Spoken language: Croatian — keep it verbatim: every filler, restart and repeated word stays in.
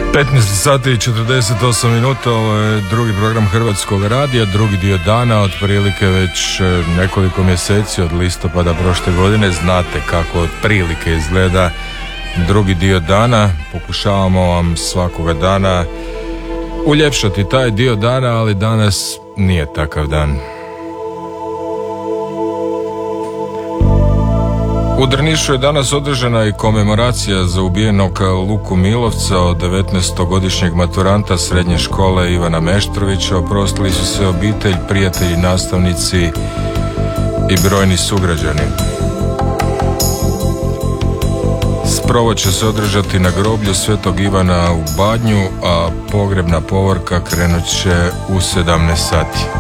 petnaest sati i četrdeset osam minuta, ovo je drugi program Hrvatskog radija, drugi dio dana, otprilike već nekoliko mjeseci od listopada prošle godine. Znate kako otprilike izgleda drugi dio dana. Pokušavamo vam svakoga dana uljepšati taj dio dana, ali danas nije takav dan. U Drnišu je danas održana i komemoracija za ubijenog Luku Milovca, od devetnaestogodišnjeg maturanta srednje škole Ivana Meštrovića. Oprostili su se obitelj, prijatelji, nastavnici i brojni sugrađani. Sprovod će se održati na groblju Svetog Ivana u Badnju, a pogrebna povorka krenut će u sedamnaest sati.